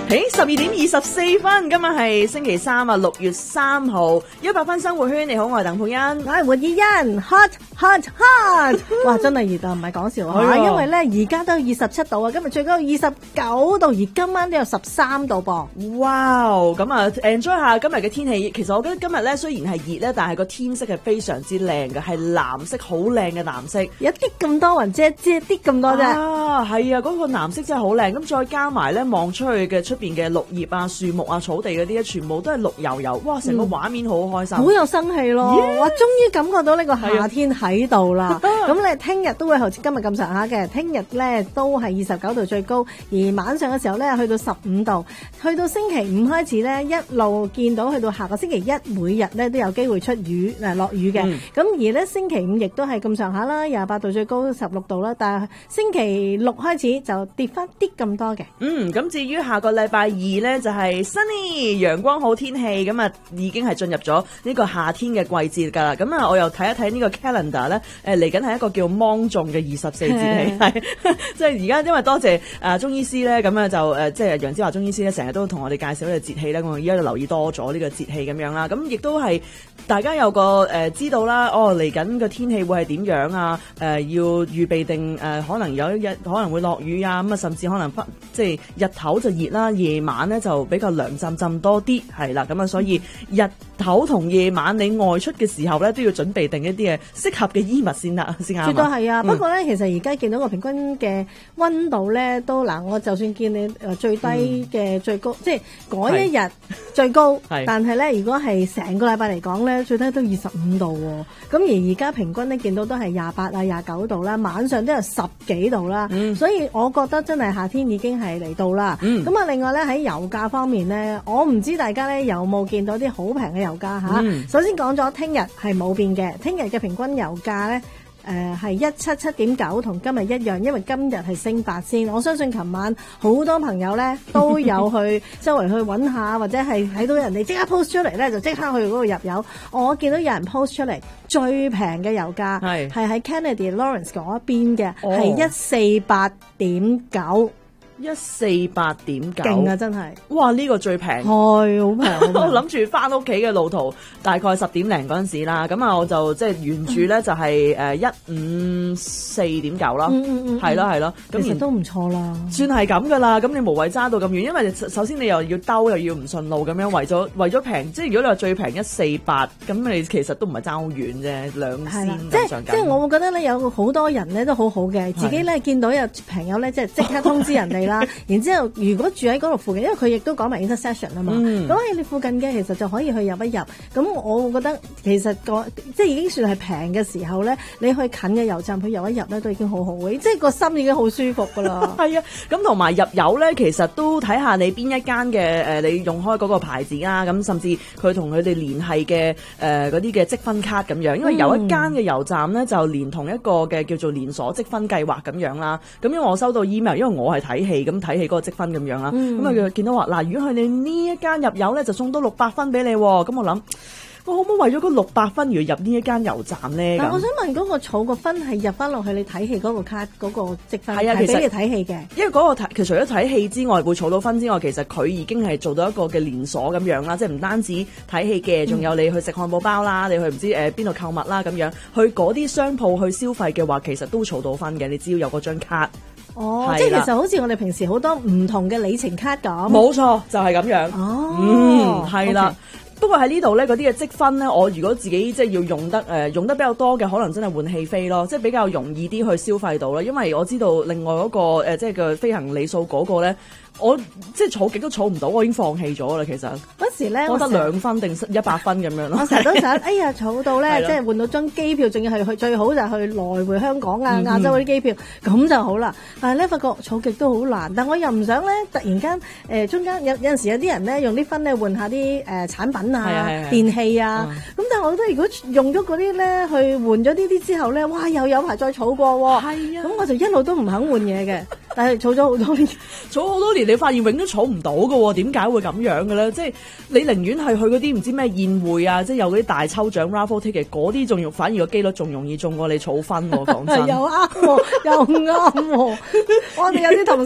12:24，今日係星期三啊，6月3號，100分生活圈，你好，我係鄧佩欣， 我係換意欣 ，hot hot hot， 哇，真係熱啊，唔係講笑啊，因為咧而家都有27度啊，今日最高29度，而今晚都有13度噃。 哇，咁啊 enjoy 下今日嘅天氣。其實我覺得今日咧雖然係熱咧，但係個天色係非常之靚嘅，係藍色，好靚嘅藍色， 有啲咁多雲遮啲咁多啫。 啊，係啊，嗰個藍色真係好靚。咁再加埋咧，望出去嘅出邊嘅綠葉啊、樹木啊、草地嗰啲咧，全部都係綠油油，哇！成個畫面好開心， 好有生氣咯。我終於感覺到呢個夏天喺度啦。咁咧，聽日都會好似今日咁上下嘅，聽日咧都係29度最高，而晚上嘅時候咧去到15度，去到星期5開始咧一路見到去到下個星期1，每日咧都有機會出雨落雨嘅。咁而咧星期5亦都係咁上下啦，28度最高，16度啦。但係星期6開始就跌翻啲咁多嘅。 咁至於下個禮拜二咧就係 sunny 陽光好天氣，咁啊已經係進入咗呢個夏天嘅季節㗎啦。咁啊我又睇一睇呢個 calendar 咧，嚟緊係一個叫芒種嘅24節氣，係即係而家因為多謝中醫師咧，咁啊就即係楊之華中醫師咧，成日都同我哋介紹呢個節氣咧，我而家就留意多咗呢個節氣咁樣啦。咁亦都係大家有個知道啦，嚟緊個天氣會係點樣啊？要預備定可能有一日可能會落雨啊，咁啊甚至可能即係日頭就熱啦，夜晚咧就比較涼浸浸多啲，係啦，咁啊所以日頭同夜晚你外出嘅時候咧，都要準備定一啲嘅適合嘅衣物先得先啱。 絕對係啊，不過咧其實而家見到個平均嘅溫度咧都嗱，我就算見你最低嘅最高，即係嗰一日最高，但係咧如果係成個禮拜嚟講咧，最低都25度喎。咁而家平均咧見到都係28啊29度啦，晚上都有10幾度啦，所以我覺得真係夏天已經係嚟到啦。咁啊，另外咧喺油價方面咧，我唔知大家咧有冇見到啲好平嘅油價嚇。首先講咗，聽日係冇變嘅，聽日嘅平均油價咧係177.9，同今日一樣，因為今日係升8仙。我相信琴晚好多朋友咧都有去周圍去揾下，或者係睇到人哋即刻 post 出嚟咧，就即刻去嗰度入油。我見到有人 post 出嚟最平嘅油價係喺 Kennedy Lawrence 嗰邊嘅，係148.9。 148.9， 勁啊！真係， 哇！呢個最平， 係好平。 我諗住翻屋企嘅路途，大概10點零嗰陣時啦，咁啊我就即係沿住咧就係154.9啦，係咯，咁其實都唔錯啦， 算係咁噶啦。咁你無謂揸到咁遠，因為首先你又要兜又要唔順路咁樣，為咗平，即係如果你話最平148，咁你其實都唔係爭好遠啫，2仙咁上緊。 即係我會覺得咧，有好多人咧都好好嘅，自己咧見到有朋友咧，即係即刻通知人哋。然之後，如果住喺嗰度附近，因為佢亦都講埋 intersection 啊嘛，咁喺你附近嘅其實就可以去入一入。咁我覺得其實即係已經算係平嘅時候咧，你去近嘅油站去入一入咧，都已經好好嘅，即係個心已經好舒服噶啦。係啊，咁同埋入油咧，其實都睇下你邊一間嘅你用開嗰個牌子啦，咁甚至佢同佢哋聯繫嘅嗰啲嘅積分卡咁樣，因為有一間嘅油站咧就連同一個嘅叫做連鎖積分計劃咁樣啦。咁因為我收到 email，因為我係睇戲。咁睇起嗰個積分咁樣啦，咁啊佢見到話嗱，如果佢哋呢一間入油咧，就送多600分俾你，咁我諗，我可唔可以為咗嗰600分而入呢一間油站咧？ 但我想問嗰個儲個分係入翻落去你睇戲嗰個卡嗰個積分， 係啊，其實俾你睇戲嘅。 因為嗰個其實除咗睇戲之外會儲到分之外，其實佢已經係做到一個嘅連鎖咁樣啦，即係唔單止睇戲嘅，仲有你去食漢堡包啦，你去唔知邊度購物啦咁樣，去嗰啲商鋪去消費嘅話，其實都儲到分嘅，你只要有嗰張卡。 即係其實好似我哋平時好多唔同嘅里程卡咁。 冇錯，就係咁樣。係啦。不過喺呢度咧，嗰啲嘅積分咧，我如果自己即係要用得比較多嘅，可能真係換戲飛咯，即係比較容易啲去消費到啦。因為我知道另外嗰個即係個飛行里數嗰個咧，我即係儲極都儲唔到，我已經放棄咗啦。其實嗰時咧， 我得2分定100分咁樣咯。 我成日都想，哎呀，儲到咧，即係換到張機票，仲要係去最好就係去來回香港啊、亞洲嗰啲機票，咁就好啦。但係咧，發覺儲極都好難，但我又唔想咧，突然間中間有陣時有啲人咧用啲分咧換下啲產品啊、電器啊，咁但係我覺得如果用咗嗰啲咧去換咗呢啲之後咧，哇，又有排再儲過喎。係啊，咁我就一路都唔肯換嘢嘅，但係儲咗好多年， 儲好多年。你發現永都儲唔到㗎喎，點解會咁樣嘅咧？即係你寧願係去嗰啲唔知咩宴會啊，即係有嗰啲大抽獎 raffle ticket 嗰啲，仲反而個機率仲容易中過你儲分喎。講真， 又啱喎，又啱喎，我哋有啲同